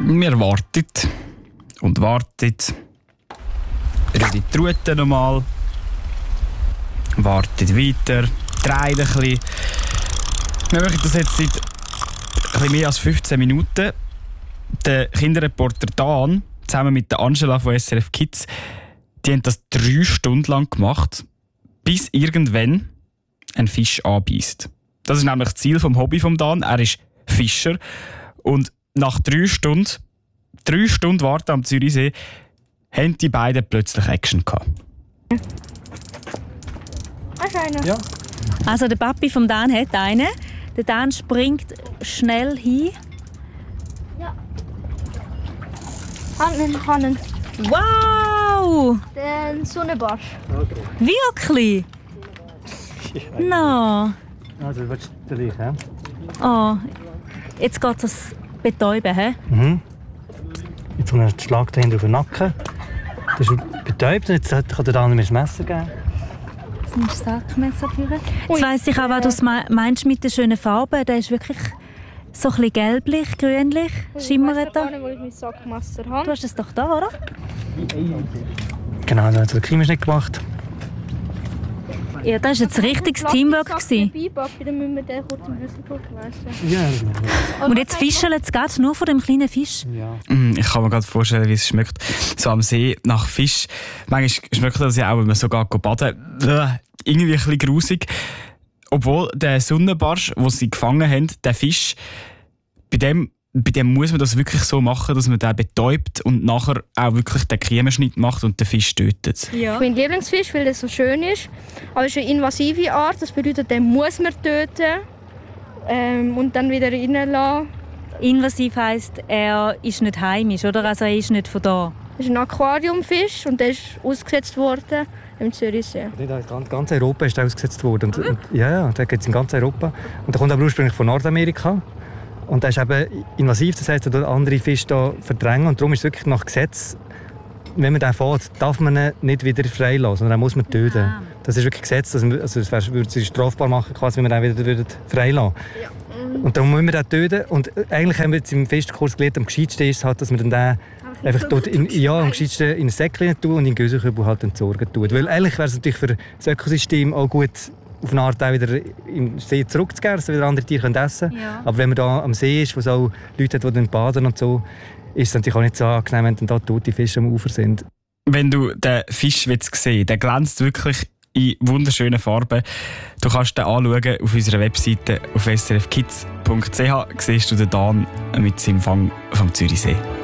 Wir warten und warten. Rühren die Rute nochmal. Wartet weiter. Drehen ein bisschen. Wir machen das jetzt seit ein bisschen mehr als 15 Minuten. Der Kinderreporter Dan, zusammen mit der Angela von SRF Kids, die haben das 3 Stunden lang gemacht, bis irgendwann ein Fisch anbeißt. Das ist nämlich das Ziel vom Hobby von Dan. Er ist Fischer. Und nach 3 Stunden Warten am Zürichsee, haben die beiden plötzlich Action gehabt. Hast du einen? Ja. Also der Papi vom Dan hat einen. Der Dan springt schnell hin. Ja. Kann. Wow! Den Sonnenbarsch. Okay. Wirklich? No. Also, willst du dich, hä? Oh, jetzt geht es betäuben, hä? Mhm. Jetzt kommt ein Schlag dahinter auf den Nacken. Das ist betäubt, jetzt kann der dann das Messer geben. Jetzt nimmst du das Sackmesser führen. Jetzt weiss ich auch, was du meinst mit den schönen Farben. Der ist wirklich so ein bisschen gelblich, grünlich, schimmert da. Ich weiß nicht, wo ich mein Sackmesser habe. Du hast es doch da, oder? Genau, da hat der Krimischnitt gemacht. Ja, das war jetzt ein richtiges Teamwork gewesen. Dann müssen wir den kurz im Büssel gucken, weißt du? Ja, Und jetzt fischen jetzt gerade nur von dem kleinen Fisch. ja. Ich kann mir gerade vorstellen, wie es schmeckt. So am See nach Fisch. Manchmal schmeckt das ja auch, wenn man so geht baden. Irgendwie ein bisschen grusig. Obwohl der Sonnenbarsch, den sie gefangen haben, der Fisch, bei dem muss man das wirklich so machen, dass man den betäubt und nachher auch wirklich den Kiemenschnitt macht und den Fisch tötet. Ja. Mein Lieblingsfisch, weil er so schön ist. Aber es ist eine invasive Art, das bedeutet, den muss man töten und dann wieder reinlassen. Invasiv heisst, er ist nicht heimisch, oder? Also er ist nicht von da. Das ist ein Aquariumfisch und der ist ausgesetzt worden im Zürichsee. In ganz Europa ist der ausgesetzt worden. Und, ja, der gibt es in ganz Europa. Und der kommt aber ursprünglich von Nordamerika. Und der ist eben invasiv, das heisst, er andere Fische hier verdrängen. Und darum ist es wirklich nach Gesetz, wenn man den fährt, darf man ihn nicht wieder freilassen, sondern den muss man töten. Ah. Das ist wirklich Gesetz, also das würde es strafbar machen, quasi, wenn man den wieder freilassen würde. Und darum müssen wir den töten. Und eigentlich haben wir jetzt im Festkurs gelernt, am gescheitsten ist halt, dass man den einfach dort am gescheitsten in ein Säckchen tun und in den Gösenkübel halt entsorgen tut. Weil eigentlich wäre es natürlich für das Ökosystem auch gut, auf eine Art auch wieder im See zurückzugehen, dass wieder andere Tiere essen können. Ja. Aber wenn man da am See ist, wo es auch Leute hat, die dann baden und so, ist es natürlich auch nicht so angenehm, wenn dann da tote Fische am Ufer sind. Wenn du den Fisch sehen willst, der glänzt wirklich in wunderschönen Farben. Du kannst den anschauen auf unserer Webseite auf srfkids.ch. Siehst du den Dan mit seinem Fang vom Zürichsee.